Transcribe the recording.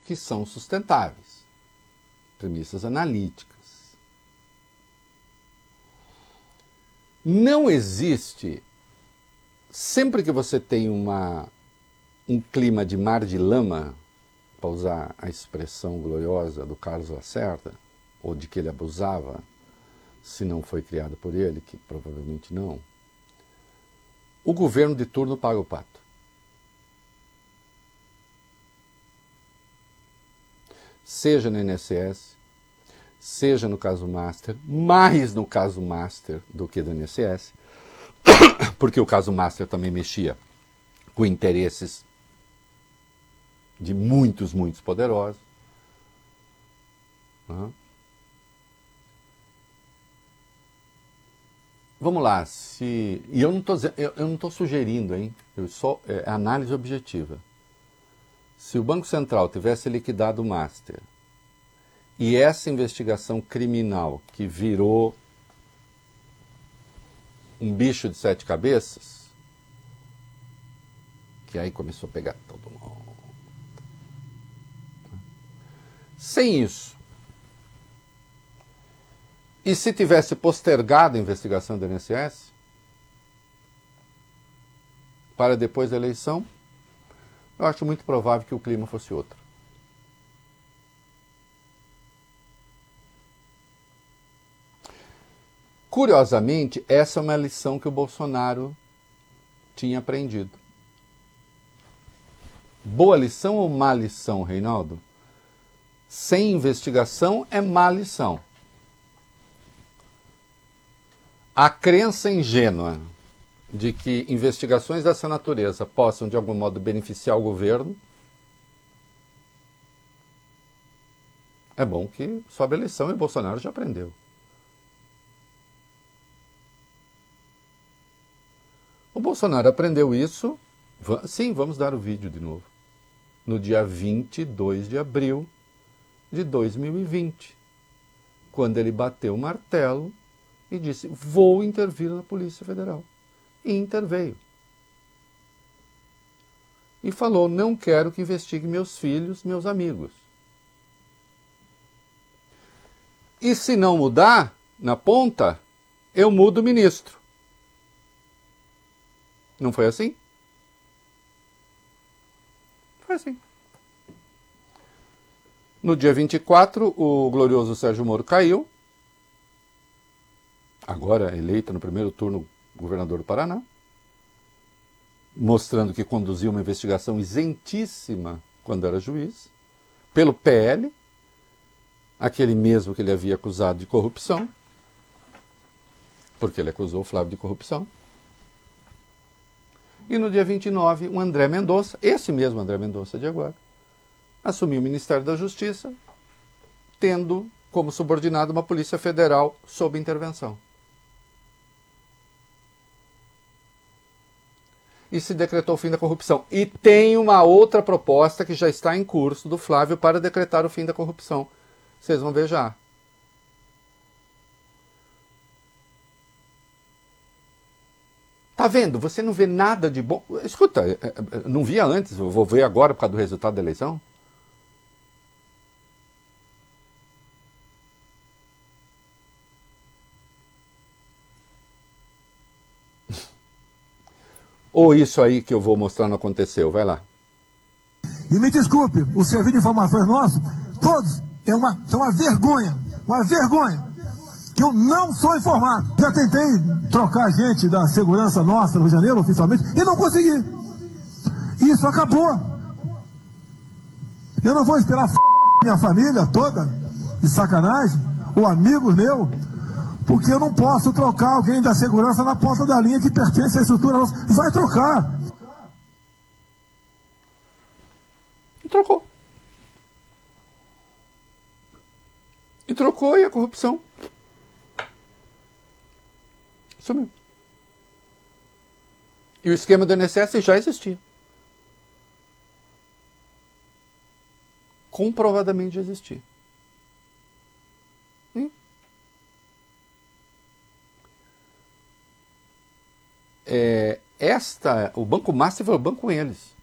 que são sustentáveis, premissas analíticas. Não existe, sempre que você tem um clima de mar de lama, para usar a expressão gloriosa do Carlos Lacerda, ou de que ele abusava, se não foi criada por ele, que provavelmente não, o governo de turno paga o pato. Seja no INSS, seja no caso Master, mais no caso Master do que do INSS, porque o caso Master também mexia com interesses de muitos poderosos. Vamos lá, e eu não estou sugerindo, hein? É análise objetiva. Se o Banco Central tivesse liquidado o Master e essa investigação criminal que virou um bicho de 7 cabeças, que aí começou a pegar todo mundo. Sem isso, e se tivesse postergado a investigação do INSS para depois da eleição, eu acho muito provável que o clima fosse outro. Curiosamente, essa é uma lição que o Bolsonaro tinha aprendido. Boa lição ou má lição, Reinaldo? Sem investigação é má lição. A crença ingênua de que investigações dessa natureza possam, de algum modo, beneficiar o governo, é bom que sobe a eleição e Bolsonaro já aprendeu. O Bolsonaro aprendeu isso, sim, vamos dar o vídeo de novo, no dia 22 de abril de 2020, quando ele bateu o martelo e disse, vou intervir na Polícia Federal. E interveio. E falou, não quero que investigue meus filhos, meus amigos. E se não mudar, na ponta, eu mudo o ministro. Não foi assim? Foi assim. No dia 24, o glorioso Sérgio Moro caiu, agora eleito no primeiro turno governador do Paraná, mostrando que conduziu uma investigação isentíssima quando era juiz, pelo PL, aquele mesmo que ele havia acusado de corrupção, porque ele acusou o Flávio de corrupção. E no dia 29, o André Mendonça, esse mesmo André Mendonça de agora, assumiu o Ministério da Justiça, tendo como subordinado uma Polícia Federal sob intervenção. E se decretou o fim da corrupção. E tem uma outra proposta que já está em curso do Flávio para decretar o fim da corrupção. Vocês vão ver já. Tá vendo? Você não vê nada de bom. Escuta, não via antes, eu vou ver agora por causa do resultado da eleição. Ou isso aí que eu vou mostrar não aconteceu, vai lá. E me desculpe, o serviço de informações nosso, todos, são uma vergonha, que eu não sou informado. Já tentei trocar gente da segurança nossa no Rio de Janeiro, oficialmente, e não consegui. Isso acabou. Eu não vou esperar minha família toda, de sacanagem, ou amigos meus, porque eu não posso trocar alguém da segurança na ponta da linha que pertence à estrutura nossa. Vai trocar. E trocou. E trocou e a corrupção sumiu. E o esquema do INSS já existia. Comprovadamente já existia. O Banco Master foi o banco com eles.